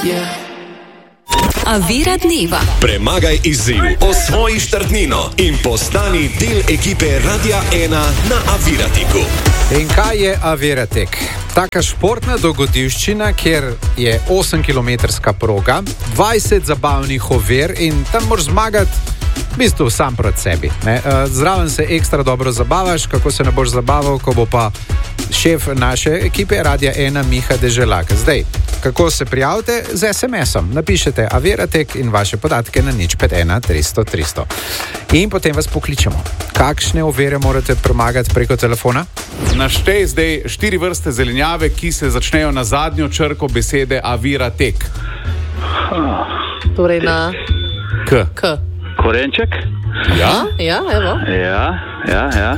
Avira dneva. Premagaj izziv, osvoji štartnino in postani del ekipe Radia 1 na Aviratiku. In kaj je Aviratek? Taka športna dogodivščina, kjer je 8-kilometrska proga, 20 zabavnih ovir in tam moraš zmagati v bistvu sam proti sebi. Zraven se ekstra dobro zabavaš, kako se ne boš zabaval, ko bo pa šef naše ekipe Radia 1 Miha Deželak. Zdaj, kako se prijavite? Z SMS-om. Napišete Aviratek in vaše podatke na 051 300 300. In potem vas pokličemo. Kakšne ovire morate premagati preko telefona? Naštej zdaj 4 vrste zelenjave, ki se začnejo na zadnjo črko besede Aviratek. Torej na K. Korenček. Ja? Ja, evo. Ja.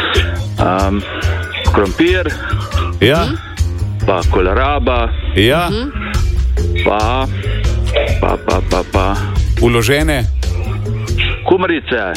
Krompir. Ja. Pa koleraba. Ja. Pa. Uložene. Kumarice.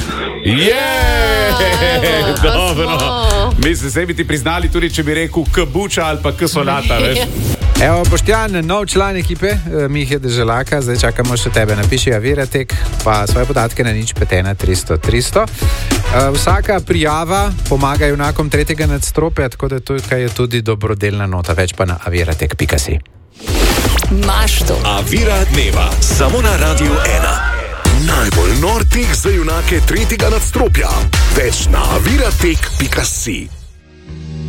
Dobro. Mislim, se bi ti priznali tudi, če bi rekel K-buča ali pa K-solata, veš. Evo, Boštjan, nov član ekipe Mihe Deželaka, zdaj čakamo še tebe. Napiši Aviratek, pa svoje podatke na 051 300 300. Vsaka prijava pomaga junakom tretjega nadstropja, tako da tukaj je tudi dobrodelna nota. Več pa na aviratek.si. Mašto. Avira dneva, samo na Radiu 1. Najbolj nor tek za junake tretjega nadstropja. Več na aviratek.si.